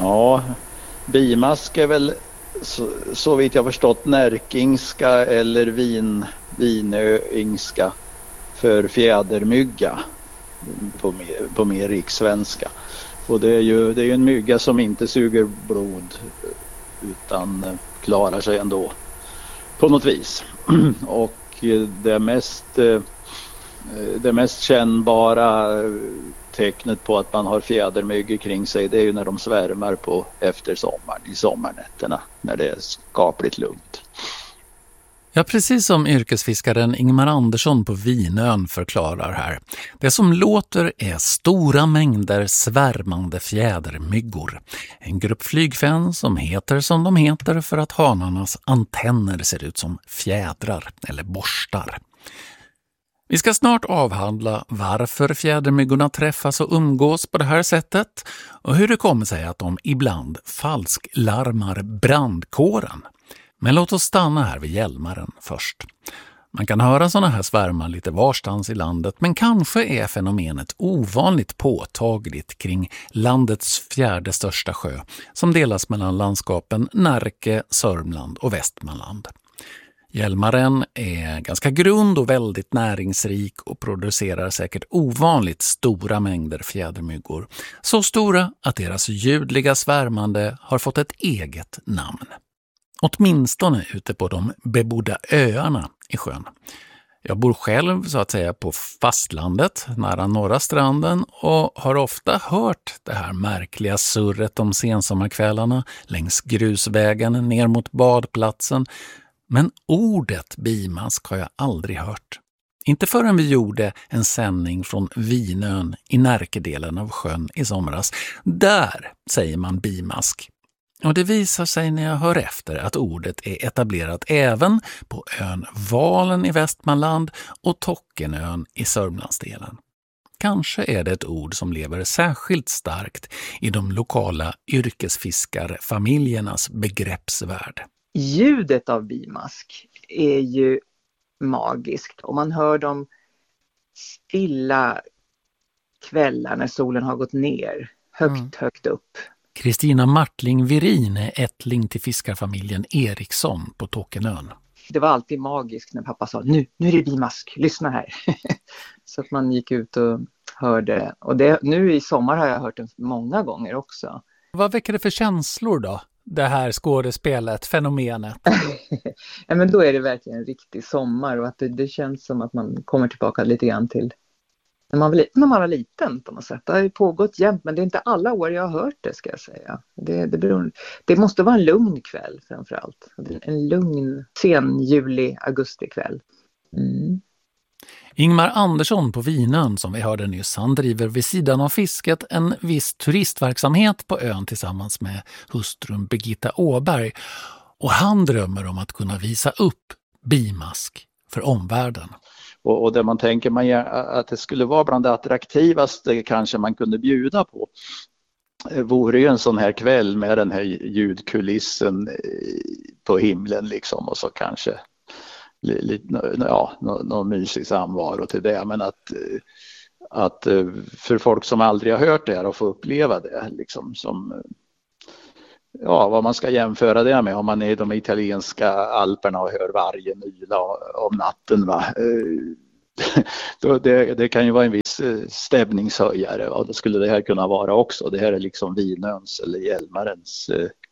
Ja, bimask är väl så vitt jag förstått närkingska eller vinöingska för fjädermygga på mer rikssvenska. Och det är ju en mygga som inte suger blod utan klarar sig ändå på något vis. Och det mest kännbara tecknet på att man har fjädermyggor kring sig, det är ju när de svärmar efter sommaren, i sommarnätterna, när det är skapligt lugnt. Ja, precis som yrkesfiskaren Ingmar Andersson på Vinön förklarar här. Det som låter är stora mängder svärmande fjädermyggor. En grupp flygfän som heter som de heter för att hanarnas antenner ser ut som fjädrar eller borstar. Vi ska snart avhandla varför fjädermyggorna träffas och umgås på det här sättet och hur det kommer sig att de ibland falsklarmar brandkåren. Men låt oss stanna här vid Hjälmaren först. Man kan höra sådana här svärmar lite varstans i landet, men kanske är fenomenet ovanligt påtagligt kring landets fjärde största sjö som delas mellan landskapen Närke, Sörmland och Västmanland. Hjälmaren är ganska grund och väldigt näringsrik och producerar säkert ovanligt stora mängder fjädermyggor. Så stora att deras ljudliga svärmande har fått ett eget namn. Åtminstone ute på de bebodda öarna i sjön. Jag bor själv så att säga på fastlandet nära norra stranden och har ofta hört det här märkliga surret om sensommarkvällarna längs grusvägen ner mot badplatsen. Men ordet bimask har jag aldrig hört. Inte förrän vi gjorde en sändning från Vinön i Närkedelen av sjön i somras. Där säger man bimask. Och det visar sig när jag hör efter att ordet är etablerat även på ön Valen i Västmanland och Tockenön i Sörmlandsdelen. Kanske är det ett ord som lever särskilt starkt i de lokala yrkesfiskarfamiljernas begreppsvärld. Ljudet av bimask är ju magiskt och man hör dem stilla kvällar när solen har gått ner, högt upp. Kristina Martling-Virin är ättling till fiskarfamiljen Eriksson på Tåkenön. Det var alltid magiskt när pappa sa, nu är det bimask, lyssna här. Så att man gick ut och hörde. Och nu i sommar har jag hört den många gånger också. Vad väcker det för känslor då? Det här skådespelet, fenomenet? Ja, men då är det verkligen en riktig sommar och att det känns som att man kommer tillbaka lite grann till när man var liten på något sätt. Det har ju pågått jämt, men det är inte alla år jag har hört det, ska jag säga. Det måste vara en lugn kväll framförallt. En lugn sen juli-augusti-kväll. Mm. Ingmar Andersson på Vinön som vi hörde nyss, han driver vid sidan av fisket en viss turistverksamhet på ön tillsammans med hustrun Birgitta Åberg. Och han drömmer om att kunna visa upp bimask för omvärlden. Och det man tänker att det skulle vara bland det attraktivaste kanske man kunde bjuda på vore ju en sån här kväll med den här ljudkulissen på himlen liksom, och så kanske någon mysig samvaro till det. Men att för folk som aldrig har hört det här och få uppleva det liksom, som vad man ska jämföra det med om man är i de italienska alperna och hör vargen yla om natten, va? Det kan ju vara en viss stämningshöjare, och det skulle det här kunna vara också. Det här är liksom Vinöns eller Hjälmarens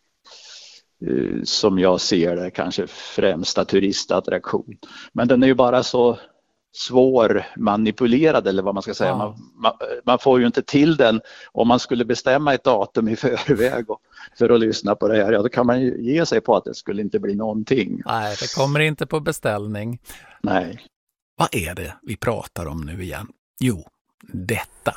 som jag ser det kanske främsta turistattraktion. Men den är ju bara så svår manipulerad, eller vad man ska säga. Man får ju inte till den om man skulle bestämma ett datum i förväg för att lyssna på det här. Ja, då kan man ju ge sig på att det skulle inte bli någonting. Nej, det kommer inte på beställning. Nej. Vad är det vi pratar om nu igen? Jo, detta.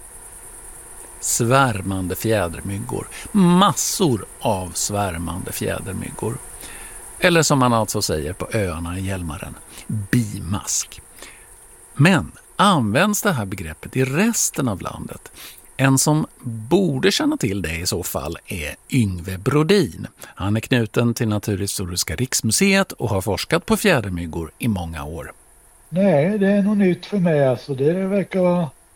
Svärmande fjädermyggor. Massor av svärmande fjädermyggor. Eller som man alltså säger på öarna i Hjälmaren, bimask. Men används det här begreppet i resten av landet? En som borde känna till det i så fall är Yngve Brodin. Han är knuten till Naturhistoriska riksmuseet och har forskat på fjädermyggor i många år. Nej, det är något nytt för mig. Alltså. Det verkar vara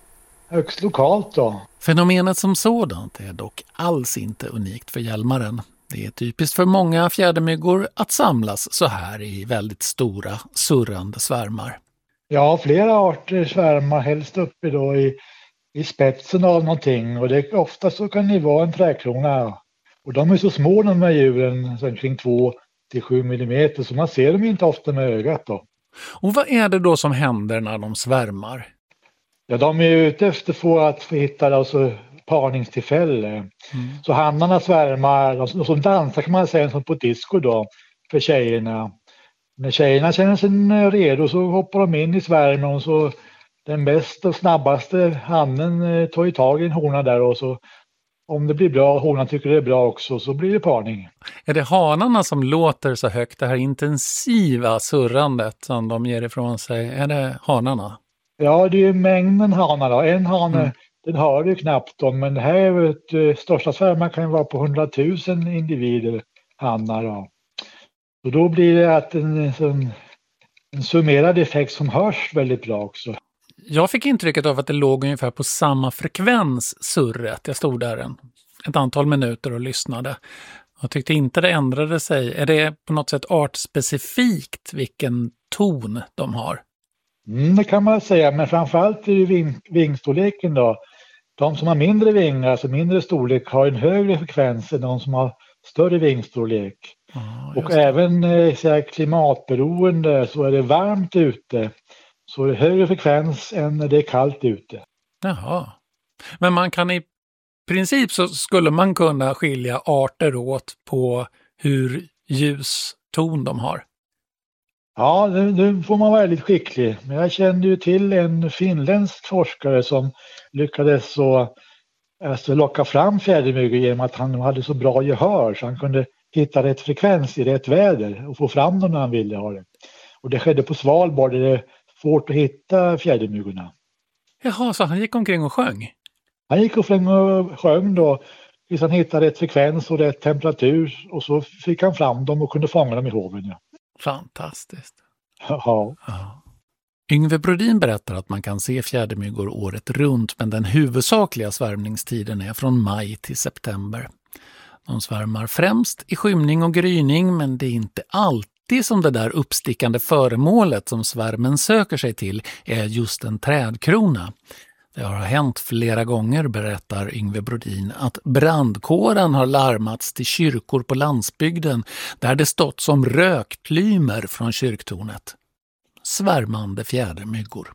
högst lokalt då. Fenomenet som sådant är dock alls inte unikt för Hjälmaren. Det är typiskt för många fjädermyggor att samlas så här i väldigt stora, surrande svärmar. Ja, flera arter svärmar helst uppe då i spetsen av någonting. Och det, ofta så kan det vara en trädkrona. Och de är så små de här djuren, kring 2-7 millimeter, så man ser dem inte ofta med ögat då. Och vad är det då som händer när de svärmar? Ja, de är ute efter att få hitta alltså parningstillfälle. Så hannarna svärmar, som dansar kan man säga som på disco då, för tjejerna. När tjejerna känner sig redo så hoppar de in i svärmen och så den bästa och snabbaste hannen tar ju tag i en hona där och så om det blir bra, honan tycker det är bra också, så blir det parning. Är det hanarna som låter så högt, det här intensiva surrandet som de ger ifrån sig? Är det hanarna? Ja, det är ju mängden hanar då. En hane, den hör ju knappt om, men det här är ett största svärmar kan ju vara på 100 000 individer hanar då. Och då blir det att en summerad effekt som hörs väldigt bra också. Jag fick intrycket av att det låg ungefär på samma frekvens surret. Jag stod där ett antal minuter och lyssnade. Jag tyckte inte det ändrade sig. Är det på något sätt artspecifikt vilken ton de har? Det kan man säga, men framförallt är det vingstorleken då. De som har mindre vingar, alltså mindre storlek, har en högre frekvens än de som har större vingstorlek. Och även klimatberoende, så är det varmt ute. Så det är högre frekvens än när det är kallt ute. Jaha. Men man kan i princip så skulle man kunna skilja arter åt på hur ljus ton de har. Ja, nu får man vara väldigt skicklig. Men jag kände ju till en finländsk forskare som lyckades locka fram fjädermyggor genom att han hade så bra gehör så han kunde hitta rätt frekvens i rätt väder och få fram dem när han ville ha det. Och det skedde på Svalbard där det är svårt att hitta fjädermyggorna. Jaha, så han gick omkring och sjöng? Han gick omkring och sjöng då tills han hittade rätt frekvens och rätt temperatur och så fick han fram dem och kunde fånga dem i hoven. Ja. Fantastiskt. Ja. Yngve Brodin berättar att man kan se fjädermyggor året runt, men den huvudsakliga svärmningstiden är från maj till september. De svärmar främst i skymning och gryning, men det är inte alltid som det där uppstickande föremålet som svärmen söker sig till är just en trädkrona. Det har hänt flera gånger, berättar Yngve Brodin, att brandkåren har larmats till kyrkor på landsbygden där det stått som rökplymer från kyrktornet. Svärmande fjädermyggor.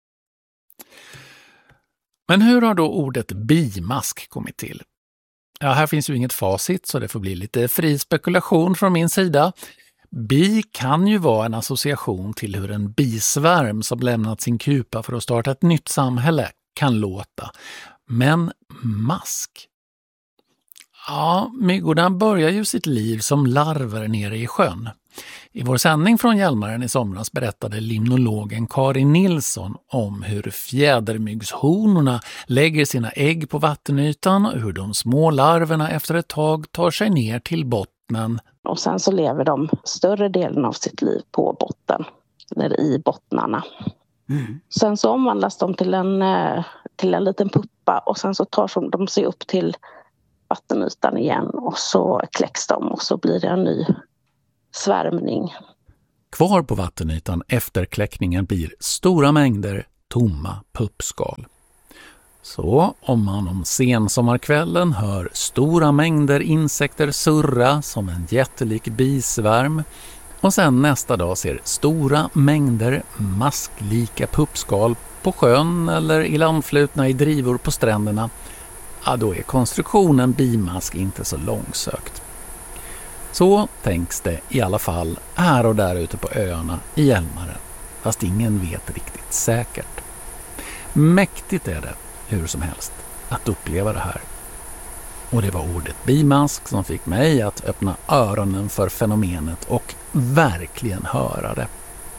Men hur har då ordet bimask kommit till? Ja, här finns ju inget facit så det får bli lite fri spekulation från min sida. Bi kan ju vara en association till hur en bisvärm som lämnat sin kupa för att starta ett nytt samhälle kan låta. Men mask? Ja, myggorna börjar ju sitt liv som larver nere i sjön. I vår sändning från Hjälmaren i somras berättade limnologen Karin Nilsson om hur fjädermyggshonorna lägger sina ägg på vattenytan och hur de små larverna efter ett tag tar sig ner till botten. Och sen så lever de större delen av sitt liv på botten, eller i bottnarna. Sen så omvandlas de till en liten puppa och sen så tar de sig upp till vattenytan igen och så kläcks de och så blir det en ny svärmning. Kvar på vattenytan efter kläckningen blir stora mängder tomma puppskal. Så om man om sensommarkvällen hör stora mängder insekter surra som en jättelik bisvärm och sen nästa dag ser stora mängder masklika puppskal på sjön eller i landflutna i drivor på stränderna, ja då är konstruktionen bimask inte så långsökt. Så tänks det i alla fall här och där ute på öarna i Hjälmaren, fast ingen vet riktigt säkert. Mäktigt är det, hur som helst, att uppleva det här. Och det var ordet bimask som fick mig att öppna öronen för fenomenet och verkligen höra det.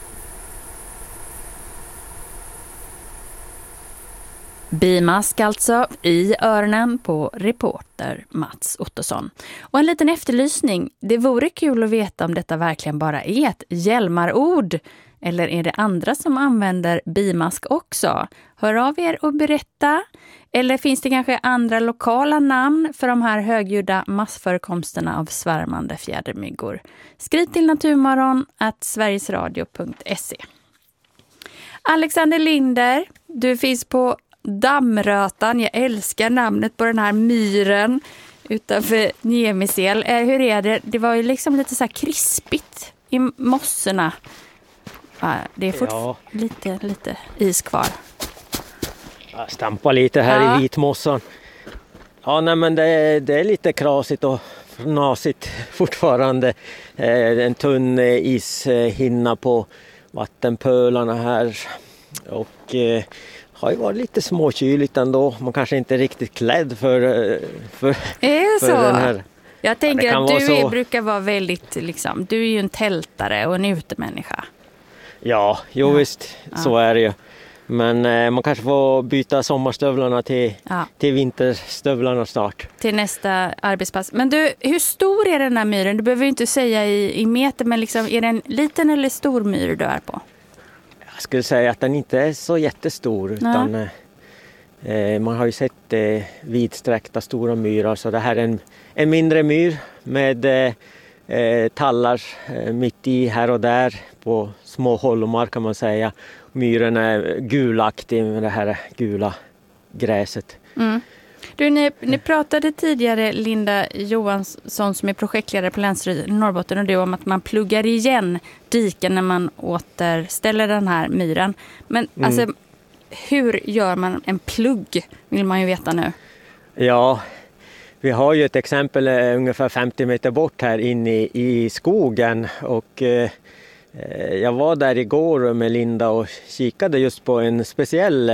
Bimask alltså i öronen på reporter Mats Ottosson. Och en liten efterlysning. Det vore kul att veta om detta verkligen bara är ett Hjälmarord Eller är det andra som använder bimask också? Hör av er och berätta. Eller finns det kanske andra lokala namn för de här högljudda massförekomsterna av svärmande fjädermyggor? Skriv till naturmorgon@sverigesradio.se. Alexander Linder, du finns på Dammrötan. Jag älskar namnet på den här myren utanför Niemisel. Hur är det? Det var ju liksom lite så här krispigt i mossorna. Det är fortfarande lite is kvar. Jag stampar lite här i vitmossan. Ja, nej, men det är lite krasigt och fnasigt fortfarande. En tunn ishinna på vattenpölarna här. Och har ju varit lite småkyligt ändå. Man kanske inte är riktigt klädd för är det så? Den här. Jag tänker att du brukar vara väldigt, liksom, du är ju en tältare och en utemänniska. Ja, visst, så är det ju. Men man kanske får byta sommarstövlarna till vinterstövlarna snart. Till nästa arbetspass. Men du, hur stor är den här myren? Du behöver ju inte säga i meter, men liksom, är det en liten eller stor myr du är på? Jag skulle säga att den inte är så jättestor. Utan, man har ju sett vidsträckta stora myrar. Så det här är en mindre myr med tallar mitt i här och där på små holmar kan man säga. Myren är gulaktig med det här gula gräset. Mm. Du, ni pratade tidigare, Linda Johansson som är projektledare på Länsstyrelsen i Norrbotten, och det om att man pluggar igen diken när man återställer den här myren. Men alltså, hur gör man en plugg, vill man ju veta nu. Ja, vi har ju ett exempel ungefär 50 meter bort här inne i skogen, och jag var där igår med Linda och kikade just på en speciell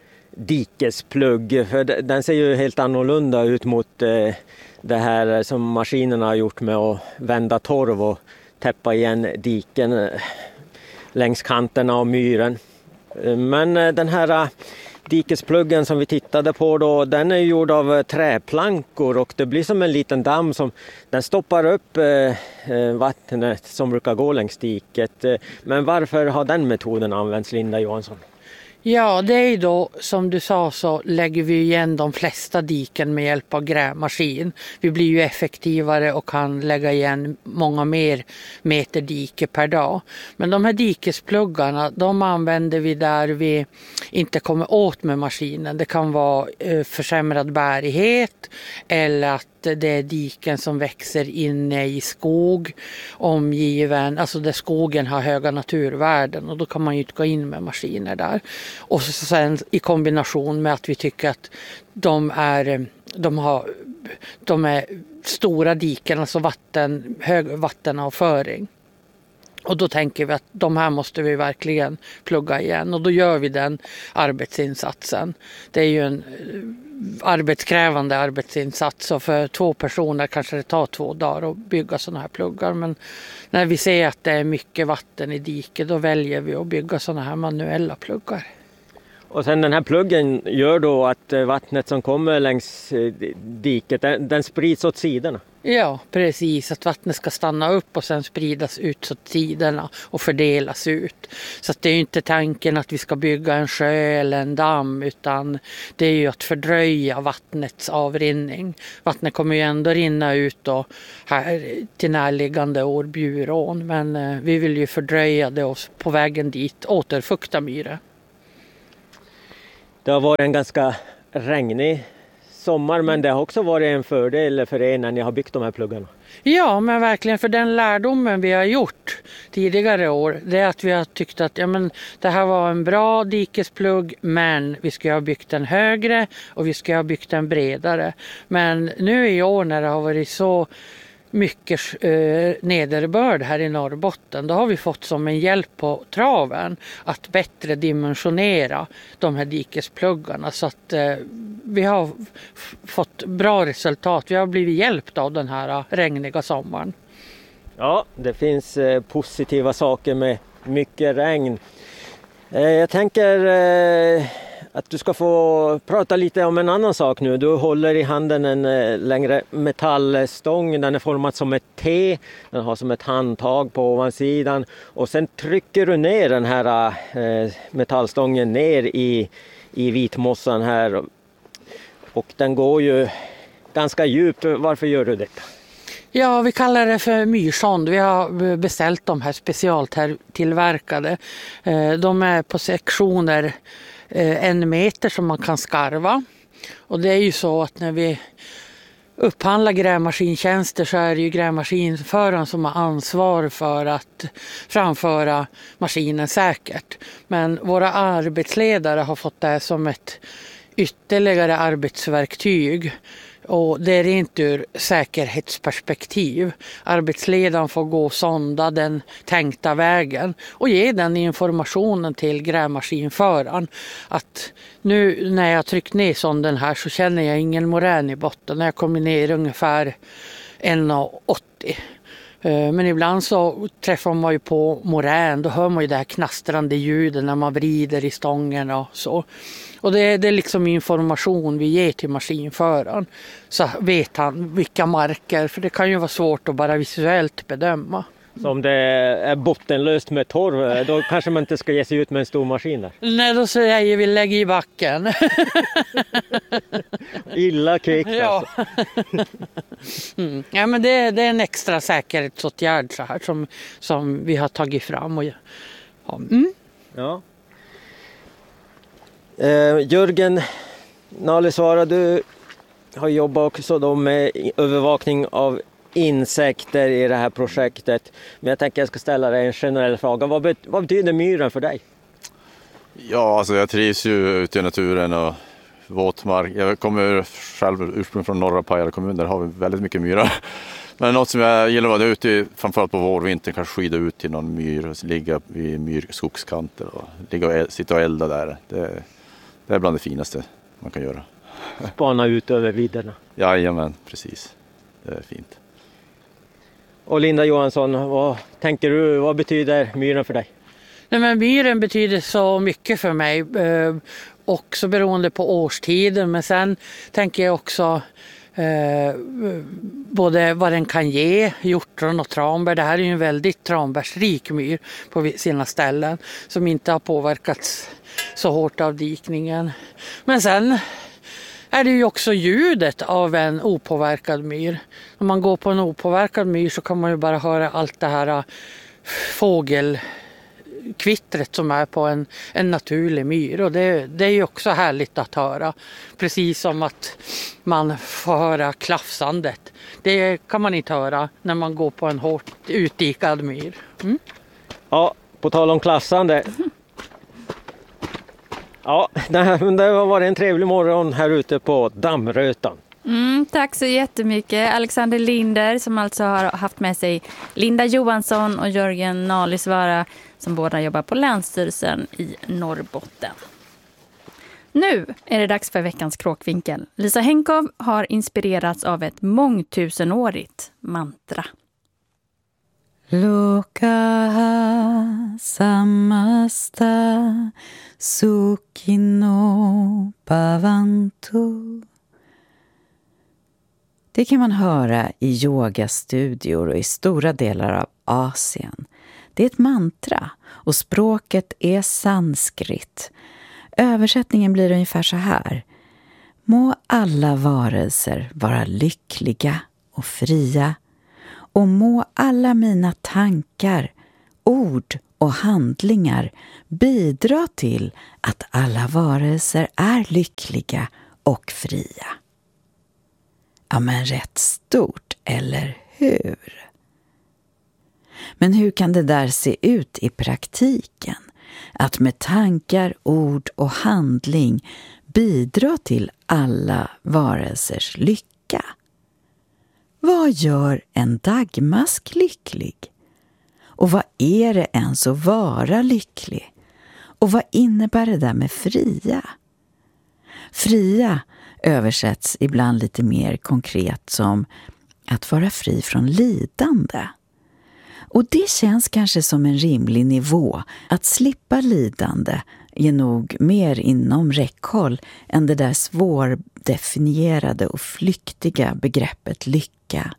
dikesplugg. För den ser ju helt annorlunda ut mot det här som maskinerna har gjort med att vända torv och täppa igen diken längs kanterna av myren. Men den här dikespluggen som vi tittade på då, den är gjord av träplankor, och det blir som en liten damm som den stoppar upp vattnet som brukar gå längs diket. Men varför har den metoden använts, Linda Johansson? Ja, det är ju då, som du sa, så lägger vi igen de flesta diken med hjälp av grävmaskin. Vi blir ju effektivare och kan lägga igen många mer meter dike per dag. Men de här dikespluggarna, de använder vi där vi inte kommer åt med maskinen. Det kan vara försämrad bärighet, eller att det är diken som växer inne i skog omgiven, alltså där skogen har höga naturvärden, och då kan man ju inte gå in med maskiner där. Och sen i kombination med att vi tycker att de är stora diken, alltså hög vattenavföring. Och då tänker vi att de här måste vi verkligen plugga igen, och då gör vi den arbetsinsatsen. Det är ju en arbetskrävande arbetsinsats, och för 2 personer kanske det tar 2 dagar att bygga sådana här pluggar. Men när vi ser att det är mycket vatten i diket, då väljer vi att bygga sådana här manuella pluggar. Och sen den här pluggen gör då att vattnet som kommer längs diket, den sprids åt sidorna? Ja, precis. Att vattnet ska stanna upp och sen spridas ut åt sidorna och fördelas ut. Så att det är ju inte tanken att vi ska bygga en sjö eller en damm, utan det är ju att fördröja vattnets avrinning. Vattnet kommer ju ändå rinna ut då här till närliggande Årbjurån, men vi vill ju fördröja det och på vägen dit återfukta myre. Det har varit en ganska regnig sommar, men det har också varit en fördel för er när ni har byggt de här pluggarna. Ja, men verkligen, för den lärdomen vi har gjort tidigare år, det är att vi har tyckt att det här var en bra dikesplugg, men vi ska ha byggt den högre och vi ska ha byggt den bredare. Men nu i år när det har varit så mycket nederbörd här i Norrbotten, då har vi fått som en hjälp på traven att bättre dimensionera de här dikespluggarna, så att vi har fått bra resultat. Vi har blivit hjälpta av den här regniga sommaren. Ja, det finns positiva saker med mycket regn. Jag tänker att du ska få prata lite om en annan sak nu. Du håller i handen en längre metallstång. Den är formad som ett T. Den har som ett handtag på ovansidan. Och sen trycker du ner den här metallstången ner i vitmossan här. Och den går ju ganska djupt. Varför gör du detta? Ja, vi kallar det för myrsond. Vi har beställt de här specialtillverkade. De är på sektioner 1 meter som man kan skarva. Och det är ju så att när vi upphandlar grävmaskintjänster så är det ju grävmaskinföraren som har ansvar för att framföra maskinen säkert. Men våra arbetsledare har fått det som ett ytterligare arbetsverktyg. Och det är inte ur säkerhetsperspektiv. Arbetsledaren får gå och sonda den tänkta vägen och ge den informationen till grävmaskinföraren. Att nu när jag tryckt ner sonden här så känner jag ingen morän i botten. När jag kommer ner ungefär 1,80. Men ibland så träffar man ju på morän. Då hör man ju det här knastrande ljudet när man vrider i stången och så. Och det är liksom information vi ger till maskinföraren. Så vet han vilka marker, för det kan ju vara svårt att bara visuellt bedöma. Så om det är bottenlöst med torv, då kanske man inte ska ge sig ut med en stor maskin där? Nej, då säger vi lägg i backen. Illa kvickt ja. Alltså. Ja, men det är en extra säkerhetsåtgärd så här som vi har tagit fram. Och, ja. Ja. Jörgen Nalisvaara, du har jobbat också då med övervakning av insekter i det här projektet. Men jag tänker jag ska ställa dig en generell fråga. Vad betyder myren för dig? Ja, alltså jag trivs ju ute i naturen och våtmark. Jag kommer själv ursprungligen från norra Pajala kommun. Där har vi väldigt mycket myrar. Men något som jag gillar att vara ute, framförallt på vårvintern, kanske skida ut till någon myr och ligga vid myrskogskanter och sitta och elda där. Det är bland det finaste man kan göra. Spana ut över vidderna. Jajamän, precis. Det är fint. Och Linda Johansson, vad tänker du, vad betyder myren för dig? Nej, men myren betyder så mycket för mig. Också beroende på årstiden. Men sen tänker jag också både vad den kan ge, hjortron och tranbär. Det här är ju en väldigt tranbärsrik myr på sina ställen som inte har påverkats så hårt av dikningen. Men sen är det ju också ljudet av en opåverkad myr. När man går på en opåverkad myr så kan man ju bara höra allt det här fågelkvittret som är på en naturlig myr. Och det är ju också härligt att höra. Precis som att man får höra klafsandet. Det kan man inte höra när man går på en hårt utdikad myr. Mm? Ja, på tal om klassande. Ja, det har varit en trevlig morgon här ute på Dammrötan. Tack så jättemycket. Alexander Linder som alltså har haft med sig Linda Johansson och Jörgen Nalisvaara som båda jobbar på Länsstyrelsen i Norrbotten. Nu är det dags för veckans kråkvinkel. Lisa Henkov har inspirerats av ett mångtusenårigt mantra. Loka samasta sukhino bhavantu. Det kan man höra i yogastudior och i stora delar av Asien. Det är ett mantra och språket är sanskrit. Översättningen blir ungefär så här. Må alla varelser vara lyckliga och fria. Och må alla mina tankar, ord och handlingar bidra till att alla varelser är lyckliga och fria. Ja, men rätt stort, eller hur? Men hur kan det där se ut i praktiken? Att med tankar, ord och handling bidra till alla varelsers lycka? Vad gör en dagmask lycklig? Och vad är det ens att vara lycklig? Och vad innebär det där med fria? Fria översätts ibland lite mer konkret som att vara fri från lidande. Och det känns kanske som en rimlig nivå. Att slippa lidande är nog mer inom räckhåll än det där svårdefinierade och flyktiga begreppet lycka.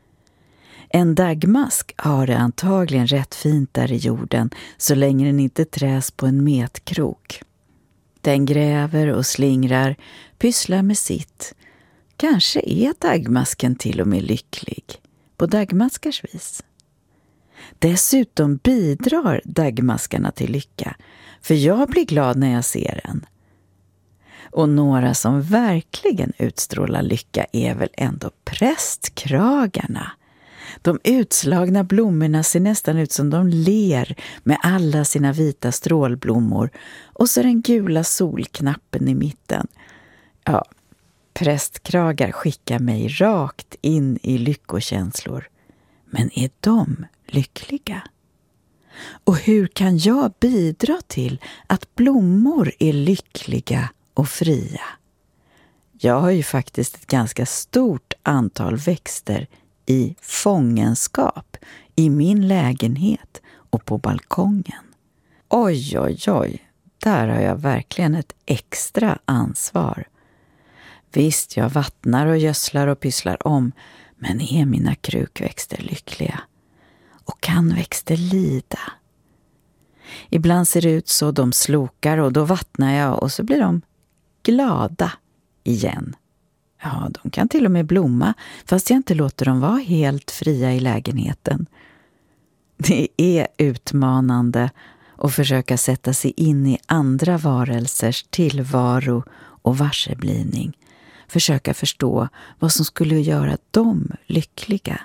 En dagmask har det antagligen rätt fint där i jorden så länge den inte träs på en metkrok. Den gräver och slingrar, pysslar med sitt. Kanske är dagmasken till och med lycklig, på dagmaskars vis. Dessutom bidrar dagmaskarna till lycka, för jag blir glad när jag ser en. Och några som verkligen utstrålar lycka är väl ändå prästkragarna. De utslagna blommorna ser nästan ut som de ler med alla sina vita strålblommor och så den gula solknappen i mitten. Ja, prästkragar skickar mig rakt in i lyckokänslor. Men är de lyckliga? Och hur kan jag bidra till att blommor är lyckliga och fria? Jag har ju faktiskt ett ganska stort antal växter i fångenskap i min lägenhet och på balkongen. Oj, oj, oj, där har jag verkligen ett extra ansvar. Visst, jag vattnar och gödslar och pysslar om, men är mina krukväxter lyckliga? Och kan växter lida? Ibland ser det ut så de slokar och då vattnar jag och så blir de glada igen. Ja, de kan till och med blomma fast jag inte låter dem vara helt fria i lägenheten. Det är utmanande att försöka sätta sig in i andra varelsers tillvaro och varseblivning. Försöka förstå vad som skulle göra dem lyckliga.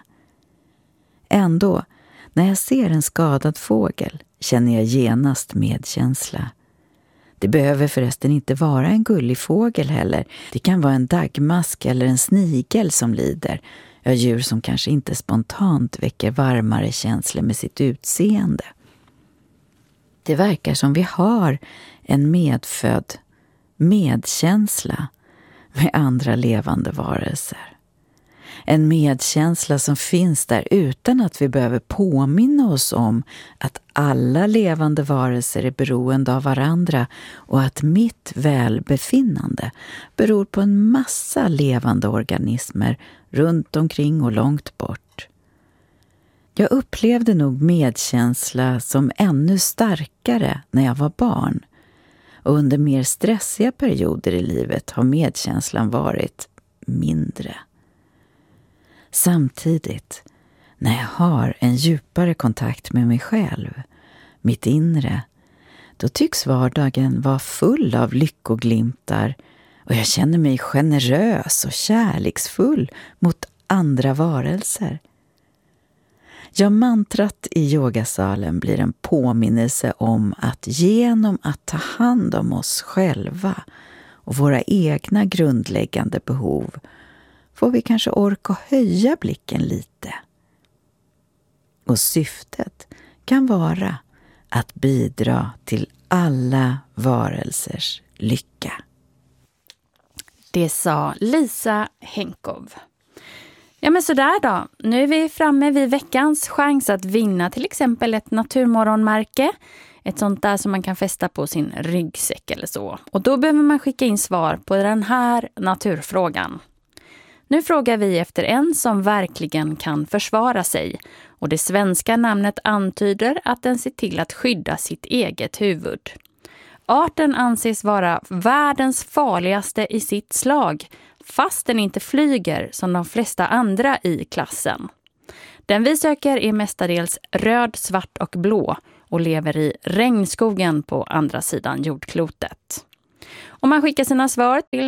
Ändå, när jag ser en skadad fågel känner jag genast medkänsla. Det behöver förresten inte vara en gullig fågel heller. Det kan vara en dagmask eller en snigel som lider. Ja, djur som kanske inte spontant väcker varmare känslor med sitt utseende. Det verkar som vi har en medfödd medkänsla med andra levande varelser. En medkänsla som finns där utan att vi behöver påminna oss om att alla levande varelser är beroende av varandra och att mitt välbefinnande beror på en massa levande organismer runt omkring och långt bort. Jag upplevde nog medkänsla som ännu starkare när jag var barn. Och under mer stressiga perioder i livet har medkänslan varit mindre. Samtidigt, när jag har en djupare kontakt med mig själv, mitt inre, då tycks vardagen vara full av lyckoglimtar och jag känner mig generös och kärleksfull mot andra varelser. Ja, mantrat i yogasalen blir en påminnelse om att genom att ta hand om oss själva och våra egna grundläggande behov får vi kanske orka höja blicken lite. Och syftet kan vara att bidra till alla varelsers lycka. Det sa Lisa Henkov. Ja, men sådär då. Nu är vi framme vid veckans chans att vinna till exempel ett naturmorgonmärke. Ett sånt där som man kan fästa på sin ryggsäck eller så. Och då behöver man skicka in svar på den här naturfrågan. Nu frågar vi efter en som verkligen kan försvara sig. Och det svenska namnet antyder att den ser till att skydda sitt eget huvud. Arten anses vara världens farligaste i sitt slag, fast den inte flyger som de flesta andra i klassen. Den vi söker är mestadels röd, svart och blå och lever i regnskogen på andra sidan jordklotet. Om man skickar sina svar till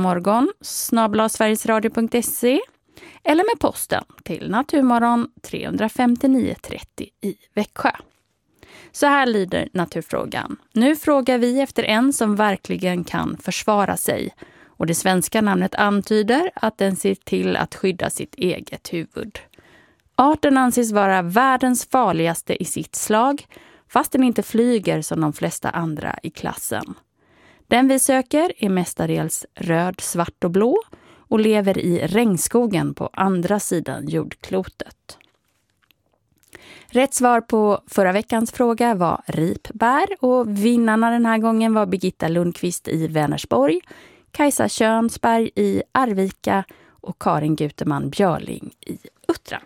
naturmorgon@sverigesradio.se eller med posten till Naturmorgon 359 30 i Växjö. Så här lyder naturfrågan. Nu frågar vi efter en som verkligen kan försvara sig. Och det svenska namnet antyder att den ser till att skydda sitt eget huvud. Arten anses vara världens farligaste i sitt slag, fast den inte flyger som de flesta andra i klassen. Den vi söker är mestadels röd, svart och blå och lever i regnskogen på andra sidan jordklotet. Rätt svar på förra veckans fråga var ripbär och vinnarna den här gången var Birgitta Lundqvist i Vänersborg, Kajsa Könsberg i Arvika och Karin Guteman Björling i Uttran.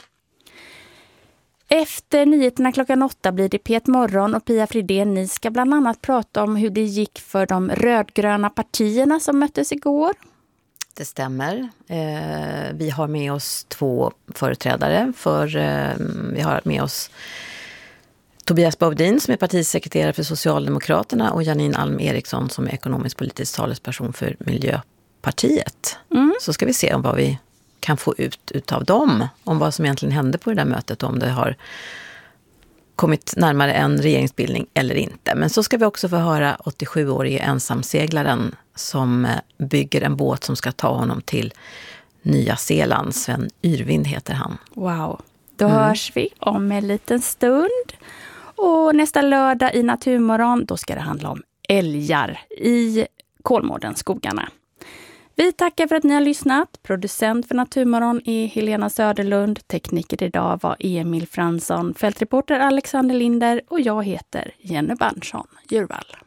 Efter nyheterna klockan 8 blir det Pet Morgon och Pia Fridén. Ni ska bland annat prata om hur det gick för de rödgröna partierna som möttes igår. Det stämmer. Vi har med oss 2 företrädare. Vi har med oss Tobias Baudin som är partisekreterare för Socialdemokraterna och Janine Alm Eriksson som är ekonomisk politisk talesperson för Miljöpartiet. Så ska vi se om vad vi kan få ut av dem, om vad som egentligen hände på det där mötet och om det har kommit närmare en regeringsbildning eller inte. Men så ska vi också få höra 87-årige ensamseglaren som bygger en båt som ska ta honom till Nya Zeeland. Sven Yrvind heter han. Wow, då hörs vi om en liten stund. Och nästa lördag i Naturmorgon, då ska det handla om älgar i Kolmårdenskogarna. Vi tackar för att ni har lyssnat. Producent för Naturmorgon är Helena Söderlund. Tekniker idag var Emil Fransson. Fältreporter Alexander Linder och jag heter Jenny Berntsson Djurvall.